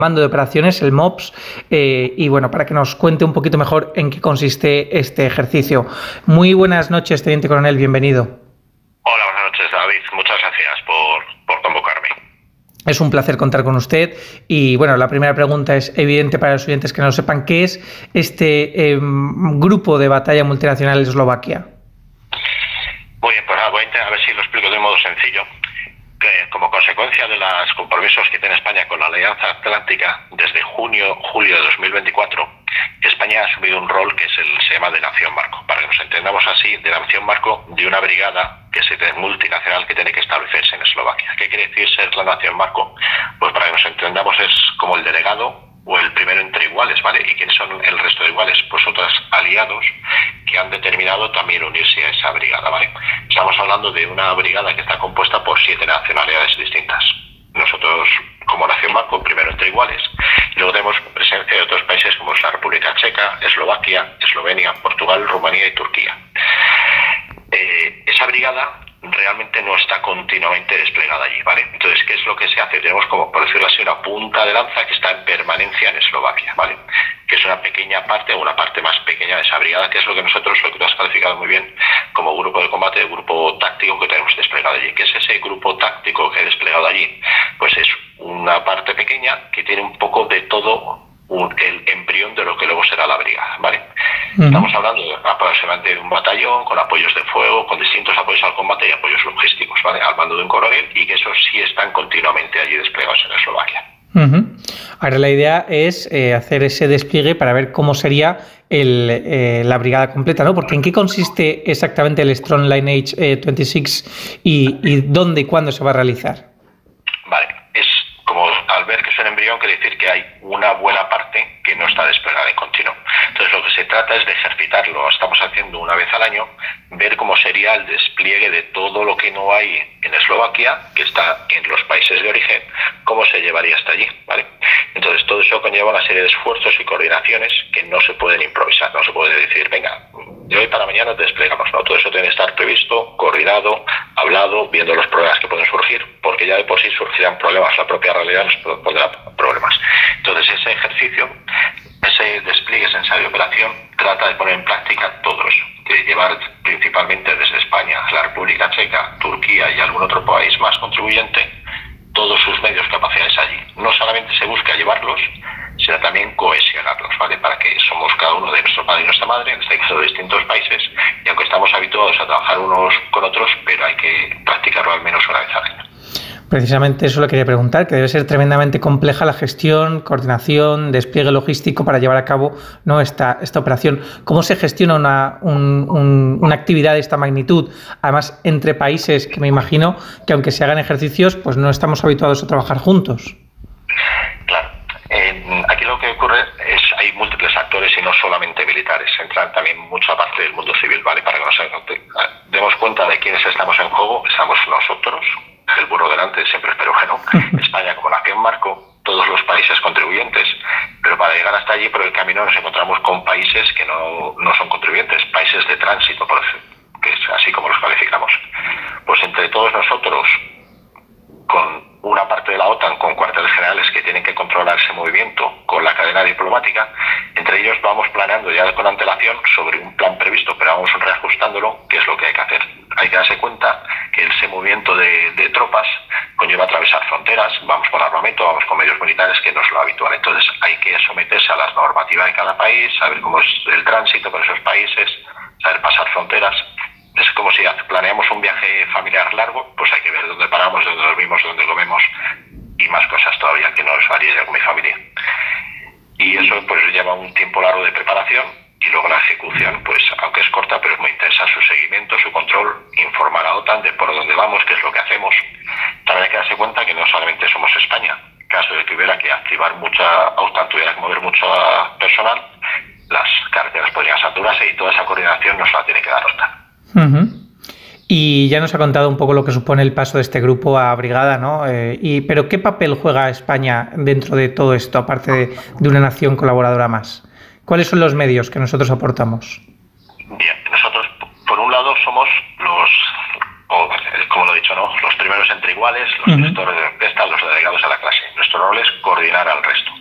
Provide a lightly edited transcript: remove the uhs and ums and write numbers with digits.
Mando de Operaciones, el MOPS, y bueno, para que nos cuente un poquito mejor en qué consiste este ejercicio. Muy buenas noches, Teniente Coronel, bienvenido. Hola, buenas noches, David. Muchas gracias por convocarme. Es un placer contar con usted y bueno, la primera pregunta es evidente para los oyentes que no lo sepan, ¿qué es este grupo de batalla multinacional Eslovaquia? Muy bien, pues voy a intentar a ver si lo explico de un modo sencillo. Que como consecuencia de los compromisos que tiene España con la Alianza Atlántica, desde julio de 2024, España ha asumido un rol que se llama de Nación Marco. Para que nos entendamos así, de Nación Marco de una brigada que es multinacional que tiene que establecerse en Eslovaquia. ¿Qué quiere decir ser la Nación Marco? Pues para que nos entendamos es como el delegado o el primero entre iguales, ¿vale? ¿Y quiénes son el resto de iguales? Pues otros aliados que han determinado también unirse a esa brigada, ¿vale? Estamos hablando de una brigada que está compuesta por 7 nacionalidades distintas. Nosotros, como Nación Marco, primero entre iguales, y luego tenemos presencia de otros países como la República Checa, Eslovaquia, Eslovenia, Portugal, Rumanía y Turquía. Esa brigada realmente no está continuamente desplegada allí, ¿vale? Entonces, ¿qué es lo que se hace? Tenemos, como por decirlo así, una punta de lanza que está en permanencia en Eslovaquia, ¿vale? Que es una pequeña parte o una parte más pequeña de esa brigada, que es lo que nosotros, lo que tú has calificado muy bien, como grupo de combate, grupo táctico que tenemos desplegado allí. ¿Qué es ese grupo táctico que he desplegado allí? Pues es una parte pequeña que tiene un poco de todo el embrión de lo que luego será la brigada, ¿vale? Estamos hablando de aproximadamente de un batallón con apoyos de fuego, con distintos apoyos al combate y apoyos logísticos, ¿vale? Al mando de un coronel, y que esos sí están continuamente allí desplegados en Eslovaquia. Ahora la idea es hacer ese despliegue para ver cómo sería la brigada completa, ¿no? Porque ¿en qué consiste exactamente el Strong Lineage 26 y dónde y cuándo se va a realizar? Vale, es como al ver que es un embrión, quiere decir que hay una buena parte que no está desplegada en continuo. Entonces lo que se trata es de ejercitarlo. Estamos haciendo una vez al año, ver cómo sería el despliegue de todo lo que no hay en Eslovaquia, que está en los países de origen, cómo se llevaría hasta allí, ¿vale? Entonces todo eso conlleva una serie de esfuerzos y coordinaciones que no se pueden improvisar. No se puede decir, venga, de hoy para mañana desplegamos, ¿no? Todo eso tiene que estar previsto, coordinado, hablado, viendo los problemas que pueden surgir, porque ya de por sí surgirán problemas, la propia realidad nos pondrá problemas. Entonces ese ejercicio, ese despliegue, ese ensayo de operación, trata de poner en práctica todo eso, de llevar principalmente desde España, la República Checa, Turquía y algún otro país más contribuyente, todos sus medios, capacidades allí. No solamente se busca llevarlos, sino también cohesionarlos, ¿vale? Para que somos cada uno de nuestro padre y nuestra madre, en este caso de distintos países, y aunque estamos habituados a trabajar unos con otros, pero hay que practicarlo al menos una vez al año. Precisamente eso le quería preguntar, que debe ser tremendamente compleja la gestión, coordinación, despliegue logístico para llevar a cabo, ¿no?, esta operación. ¿Cómo se gestiona una actividad de esta magnitud? Además, entre países que me imagino que aunque se hagan ejercicios, pues no estamos habituados a trabajar juntos. Claro. Aquí lo que ocurre es hay múltiples actores y no solamente militares. Entran también mucha parte del mundo civil, ¿vale? Para que nos demos cuenta de quiénes estamos en juego. Estamos nosotros, el burro delante, siempre espero que no. España como Nación Marco, todos los países contribuyentes, pero para llegar hasta allí por el camino nos encontramos con países que no son contribuyentes, países de tránsito, por decir, que es así como los calificamos. Pues entre todos nosotros, con una parte de la OTAN, con cuarteles generales que tienen que controlar ese movimiento, con la cadena diplomática, entre ellos vamos planeando ya con antelación sobre un plan previsto, pero vamos reajustándolo, qué es lo que hay que hacer. Hay que darse cuenta que ese movimiento de tropas conlleva atravesar fronteras, vamos con armamento, vamos con medios militares, que no es lo habitual. Entonces hay que someterse a las normativas de cada país, saber cómo es el tránsito por esos países, saber pasar fronteras. Es como si planeamos un viaje familiar largo, pues hay que ver dónde paramos, dónde dormimos, dónde comemos y más cosas todavía que no os haría yo con mi familia. Y eso pues lleva un tiempo largo de preparación y luego la ejecución, pues aunque es corta pero es muy intensa, su seguimiento, su control, informar a OTAN de por dónde vamos, qué es lo que hacemos. También hay que darse cuenta que no solamente somos España. En caso de que hubiera que activar OTAN tuviera que mover mucho personal, las carreteras podrían saturarse y toda esa coordinación nos la tiene que dar OTAN. Y ya nos ha contado un poco lo que supone el paso de este grupo a brigada, ¿no? Pero ¿qué papel juega España dentro de todo esto, aparte de una nación colaboradora más? ¿Cuáles son los medios que nosotros aportamos? Bien, nosotros por un lado somos como lo he dicho, eso, ¿no? Los primeros entre iguales, los gestores de orquesta, los delegados a la clase. Nuestro rol es coordinar al resto.